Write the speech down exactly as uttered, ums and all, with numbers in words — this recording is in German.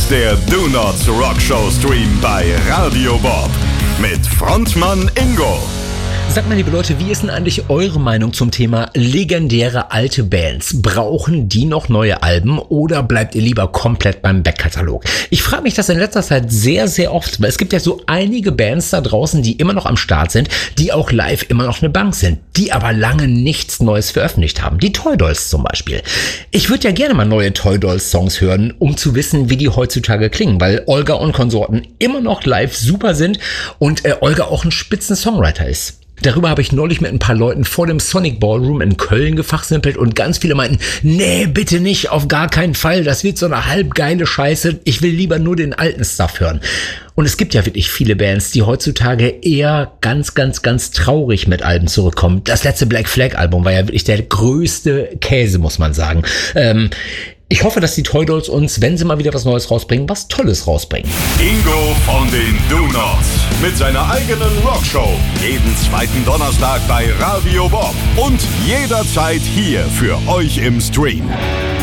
ist der Do Nots Rock Show Stream bei Radio Bob mit Frontmann Ingo. Sagt mal, liebe Leute, wie ist denn eigentlich eure Meinung zum Thema legendäre alte Bands? Brauchen die noch neue Alben oder bleibt ihr lieber komplett beim Backkatalog? Ich frage mich das in letzter Zeit sehr, sehr oft, weil es gibt ja so einige Bands da draußen, die immer noch am Start sind, die auch live immer noch eine Bank sind, die aber lange nichts Neues veröffentlicht haben. Die Toy Dolls zum Beispiel. Ich würde ja gerne mal neue Toy Dolls Songs hören, um zu wissen, wie die heutzutage klingen, weil Olga und Konsorten immer noch live super sind und äh, Olga auch ein spitzen Songwriter ist. Darüber habe ich neulich mit ein paar Leuten vor dem Sonic Ballroom in Köln gefachsimpelt und ganz viele meinten, nee, bitte nicht, auf gar keinen Fall, das wird so eine halbgeile Scheiße, ich will lieber nur den alten Stuff hören. Und es gibt ja wirklich viele Bands, die heutzutage eher ganz, ganz, ganz traurig mit Alben zurückkommen. Das letzte Black Flag Album war ja wirklich der größte Käse, muss man sagen. Ähm, Ich hoffe, dass die Toy Dolls uns, wenn sie mal wieder was Neues rausbringen, was Tolles rausbringen. Ingo von den Do Nots mit seiner eigenen Rockshow. Jeden zweiten Donnerstag bei Radio Bob und jederzeit hier für euch im Stream.